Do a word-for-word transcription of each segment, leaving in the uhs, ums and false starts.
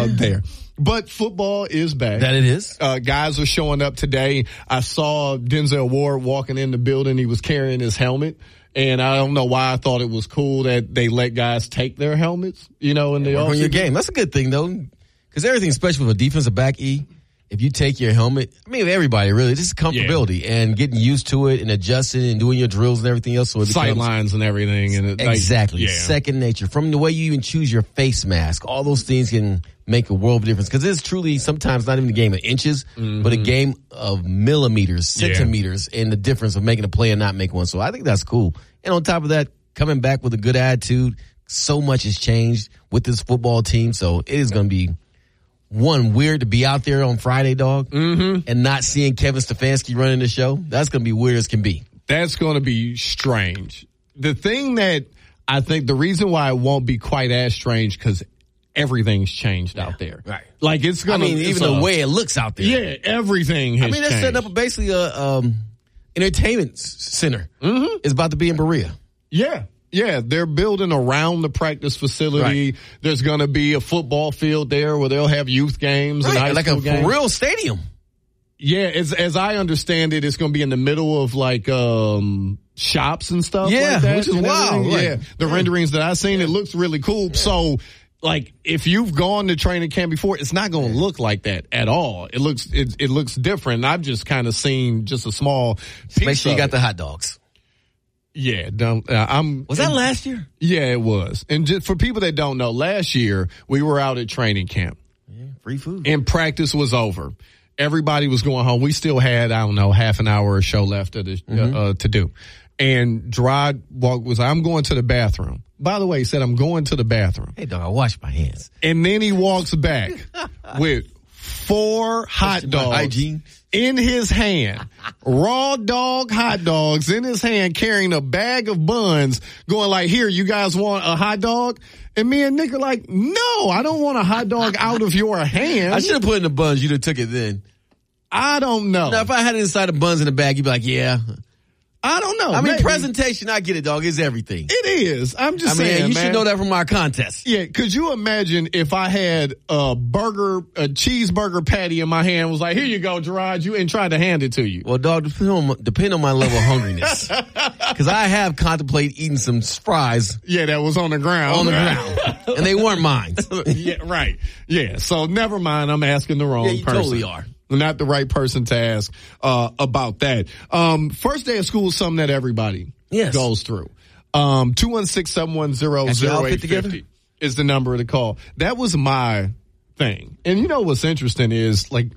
uh, there. But football is back. That it is. Uh, guys are showing up today. I saw Denzel Ward walking in the building. He was carrying his helmet. And I don't know why I thought it was cool that they let guys take their helmets, you know, in the Work on your game. That's a good thing, though, because everything's special with a defensive back, E. If you take your helmet, I mean, everybody really, just comfortability yeah. and getting used to it and adjusting and doing your drills and everything else. So it sight lines and everything. And it, exactly. Like, yeah. Second nature. From the way you even choose your face mask, all those things can make a world of difference. Because it's truly sometimes not even a game of inches, mm-hmm. but a game of millimeters, centimeters, yeah. and the difference of making a play and not making one. So I think that's cool. And on top of that, coming back with a good attitude, so much has changed with this football team. So it is going to be one, weird to be out there on Friday, dog, mm-hmm. and not seeing Kevin Stefanski running the show. That's going to be weird as can be. That's going to be strange. The thing that I think the reason why it won't be quite as strange because everything's changed yeah, out there. Right. Like it's going to. I mean, even a, the way it looks out there. Yeah, everything has I mean, they're changed. setting up basically a um, entertainment center. Mm-hmm. It's about to be in Berea. Yeah. Yeah, they're building around the practice facility. Right. There's going to be a football field there where they'll have youth games right. and high like school a games. for real stadium. Yeah, as as I understand it, it's going to be in the middle of like um shops and stuff. Yeah, like that which is wild. Yeah, Like, the yeah. renderings that I've seen, yeah. it looks really cool. Yeah. So, like, if you've gone to training camp before, it's not going to look like that at all. It looks it it looks different. I've just kind of seen just a small piece. Make sure you got it. the hot dogs. Yeah, don't, uh, I'm. Was that and, last year? Yeah, it was. And just for people that don't know, last year we were out at training camp. Yeah, free food. And practice was over. Everybody was going home. We still had, I don't know, half an hour or so left of the, mm-hmm. uh, to do. And Gerard walked was, I'm going to the bathroom. By the way, he said, I'm going to the bathroom. Hey, dog, I wash my hands. And then he walks back with four hot dogs. Hygiene. In his hand, raw dog hot dogs in his hand, carrying a bag of buns, going like, here, you guys want a hot dog? And me and Nick are like, no, I don't want a hot dog out of your hand. I should have put in the buns. You'd have took it then. I don't know. Now, if I had it inside the buns in the bag, you'd be like, yeah. I don't know. I mean, maybe. Presentation, I get it, dog. It's everything. It is. I'm just I mean, saying, you man. should know that from our contest. Yeah, could you imagine if I had a burger, a cheeseburger patty in my hand, was like, here you go, Gerard, you, and tried to hand it to you? Well, dog, depend on, depend on my level of hungriness. Because I have contemplated eating some fries. Yeah, that was on the ground. On the ground. And they weren't mine. Yeah, right. Yeah, so never mind, I'm asking the wrong yeah, you person. totally are. Not the right person to ask uh about that. Um First day of school is something that everybody yes. goes through. Um two one six, seven one zero, zero eight five zero is the number to call. That was my thing. And you know what's interesting is like,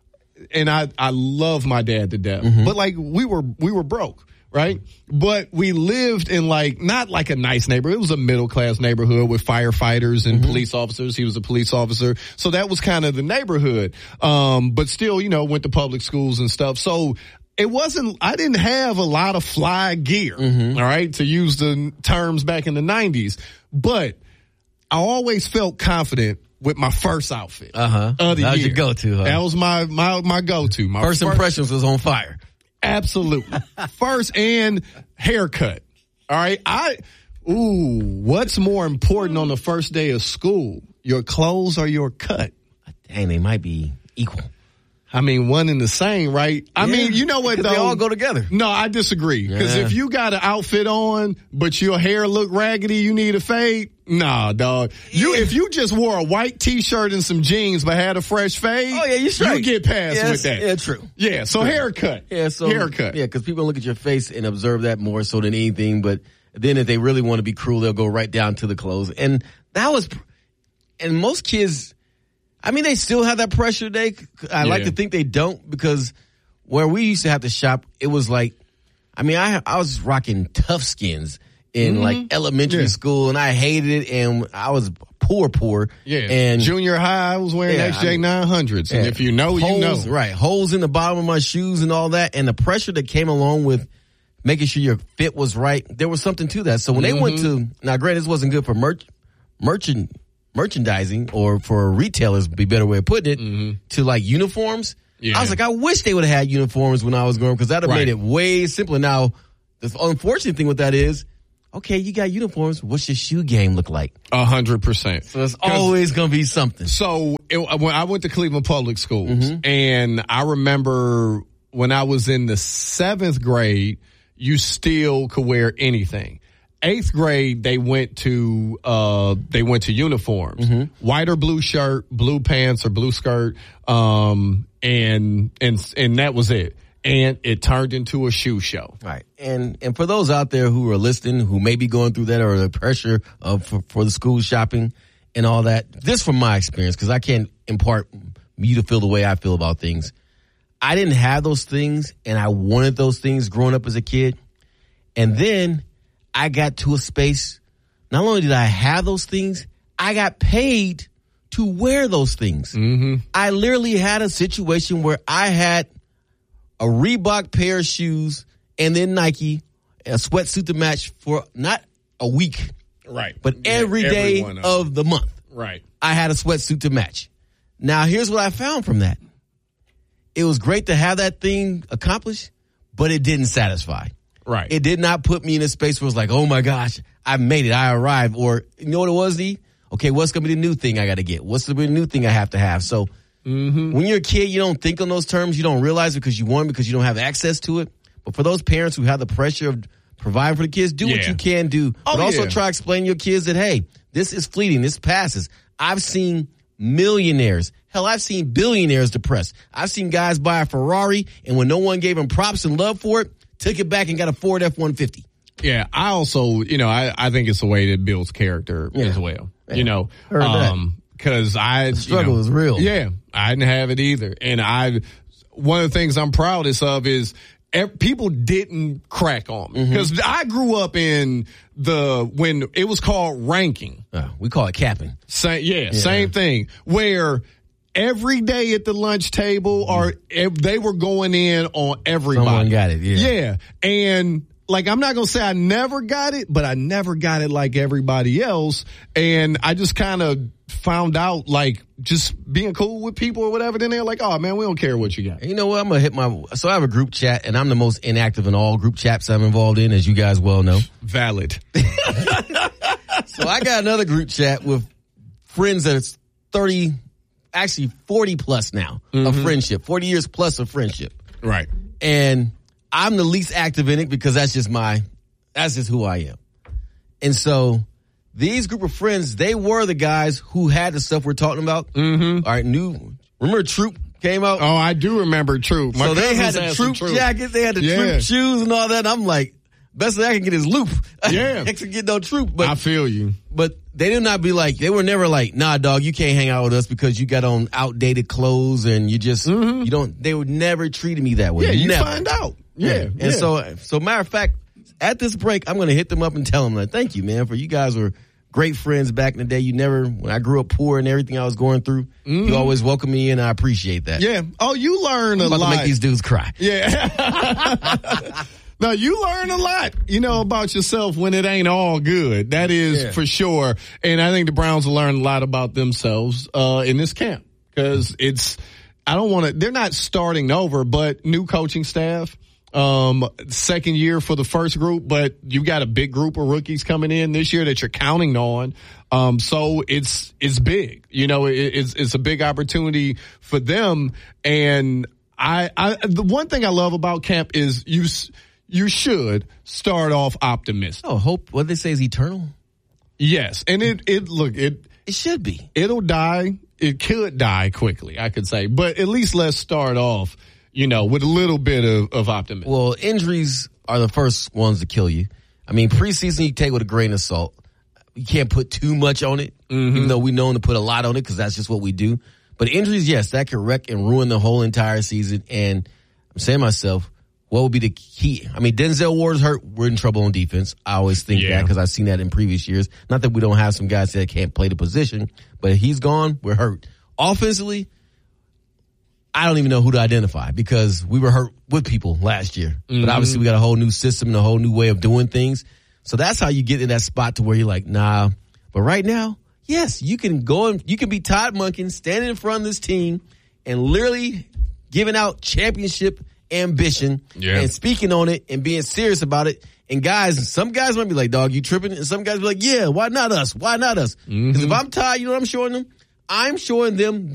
and I I love my dad to death, mm-hmm. but like we were we were broke. Right? But we lived in like, not like a nice neighborhood. It was a middle class neighborhood with firefighters and mm-hmm. police officers. He was a police officer. So that was kind of the neighborhood. Um, but still, you know, went to public schools and stuff. So it wasn't, I didn't have a lot of fly gear. Mm-hmm. All right. To use the terms back in the nineties. But I always felt confident with my first outfit. Uh-huh. Of the that was year. your go-to, huh? That was my, my, my go-to. My first, first impressions was on fire. Absolutely. First and haircut. All right. I, ooh, what's more important on the first day of school? Your clothes or your cut? Dang, they might be equal. I mean, one and the same, right? I yeah, mean, you know what, though? They all go together. No, I disagree. Because yeah. if you got an outfit on, but your hair look raggedy, you need a fade. Nah, dog. You yeah. if you just wore a white T-shirt and some jeans but had a fresh fade, oh yeah, you straight. You get past yes, with that. Yeah, true. Yeah, so true. haircut. Yeah, so haircut. Yeah, because people look at your face and observe that more so than anything. But then if they really want to be cruel, they'll go right down to the clothes. And that was, and most kids, I mean, they still have that pressure. They, I yeah. like to think they don't, because where we used to have to shop, it was like, I mean, I I was rocking Tough Skins in mm-hmm. like elementary yeah. school, and I hated it, and I was poor, poor. Yeah. And junior high, I was wearing yeah, X J nine hundreds. And yeah. if you know, holes, you know. Right. Holes in the bottom of my shoes and all that. And the pressure that came along with making sure your fit was right, there was something to that. So when mm-hmm. they went to, now granted, this wasn't good for merch, merchant, merchandising, or for retailers, would be a better way of putting it, mm-hmm. to like uniforms. Yeah. I was like, I wish they would have had uniforms when I was growing up, because that would have right. made it way simpler. Now, the unfortunate thing with that is, okay, you got uniforms. What's your shoe game look like? A hundred percent. So it's always going to be something. So it, when I went to Cleveland Public Schools, mm-hmm. and I remember when I was in the seventh grade, you still could wear anything. Eighth grade, they went to uh, they went to uniforms, mm-hmm. white or blue shirt, blue pants or blue skirt, um, and and and that was it. And it turned into a shoe show. Right. And and for those out there who are listening, who may be going through that or the pressure of for, for the school shopping and all that, this from my experience, because I can't impart you to feel the way I feel about things. I didn't have those things, and I wanted those things growing up as a kid. And then I got to a space, not only did I have those things, I got paid to wear those things. Mm-hmm. I literally had a situation where I had a Reebok pair of shoes and then Nike, a sweatsuit to match for not a week. Right. But every yeah, day of, of the month. Right. I had a sweatsuit to match. Now, here's what I found from that. It was great to have that thing accomplished, but it didn't satisfy. Right. It did not put me in a space where it was like, oh my gosh, I made it, I arrived. Or, you know what it was, D? Okay, what's going to be the new thing I got to get? What's the new thing I have to have? So, mm-hmm. when you're a kid, you don't think on those terms. You don't realize it because you want it, because you don't have access to it. But for those parents who have the pressure of providing for the kids, do yeah. what you can do. Oh, but also yeah. try to explain to your kids that, hey, this is fleeting. This passes. I've seen millionaires. Hell, I've seen billionaires depressed. I've seen guys buy a Ferrari, and when no one gave them props and love for it, took it back and got a Ford F one fifty. Yeah, I also, you know, I, I think it's a way that builds character yeah. as well. Yeah. You know, Heard um, because I the struggle you know, is real. Yeah, I didn't have it either, and I one of the things I'm proudest of is ev- people didn't crack on me because mm-hmm. I grew up in the when it was called ranking. Uh, we call it capping. Same, yeah, yeah, same thing where. Every day at the lunch table, or they were going in on everybody. Someone got it, yeah. Yeah. And, like, I'm not going to say I never got it, but I never got it like everybody else. And I just kind of found out, like, just being cool with people or whatever. Then they're like, oh, man, we don't care what you got. You know what? I'm going to hit my – so I have a group chat, and I'm the most inactive in all group chats I'm involved in, as you guys well know. Valid. So I got another group chat with friends that's thirty – actually forty plus now mm-hmm. of friendship, forty years plus of friendship. Right. And I'm the least active in it because that's just my, that's just who I am. And so these group of friends, they were the guys who had the stuff we're talking about. Mm-hmm. All right, new, remember Troop came out? Oh, I do remember Troop. My so they had the Troop jacket, they had the yeah. Troop shoes and all that. I'm like, best thing I can get is Loop. Yeah. I can get no Troop. But I feel you. But they did not be like, they were never like, nah, dog, you can't hang out with us because you got on outdated clothes and you just, mm-hmm. you don't, they would never treated me that way. Yeah, you never. find out. Yeah. yeah. yeah. And so, so matter of fact, at this break, I'm going to hit them up and tell them like, thank you, man, for you guys were great friends back in the day. You never, when I grew up poor and everything I was going through, mm-hmm. you always welcomed me in. I appreciate that. Yeah. Oh, you learn a I'm about lot. to make these dudes cry. Yeah. No, you learn a lot, you know, about yourself when it ain't all good. That is yeah. for sure. And I think the Browns will learn a lot about themselves uh, in this camp because it's, I don't want to, they're not starting over, but new coaching staff, um, second year for the first group, but you got a big group of rookies coming in this year that you're counting on. Um, so it's, it's big, you know, it, it's, it's a big opportunity for them. And I, I, the one thing I love about camp is you, You should start off optimistic. Oh, hope, what they say is eternal? Yes. And it, it, look, it, it should be. It'll die. It could die quickly, I could say. But at least let's start off, you know, with a little bit of, of optimism. Well, injuries are the first ones to kill you. I mean, preseason you take with a grain of salt. You can't put too much on it, mm-hmm. even though we know to put a lot on it because that's just what we do. But injuries, yes, that could wreck and ruin the whole entire season. And I'm saying to myself, what would be the key? I mean, Denzel Ward's hurt. We're in trouble on defense. I always think yeah. that because I've seen that in previous years. Not that we don't have some guys that can't play the position, but if he's gone, we're hurt. Offensively, I don't even know who to identify because we were hurt with people last year. Mm-hmm. But obviously we got a whole new system and a whole new way of doing things. So that's how you get in that spot to where you're like, nah. But right now, yes, you can go and you can be Todd Monken standing in front of this team and literally giving out championship ambition yeah. and speaking on it and being serious about it And guys, some guys might be like, dog, you tripping? And some guys be like, yeah, why not us? Why not us? Because Mm-hmm. if I'm tired, you know what I'm showing them? I'm showing them